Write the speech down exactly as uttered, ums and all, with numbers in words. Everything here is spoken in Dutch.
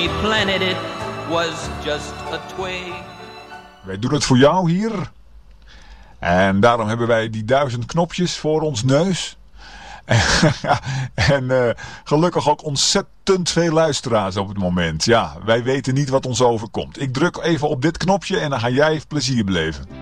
planted it was just a twig. Wij doen het voor jou hier. En daarom hebben wij die duizend knopjes voor ons neus. en uh, gelukkig ook ontzettend veel luisteraars op het moment. Ja, wij weten niet wat ons overkomt. Ik druk even op dit knopje en dan ga jij even plezier beleven.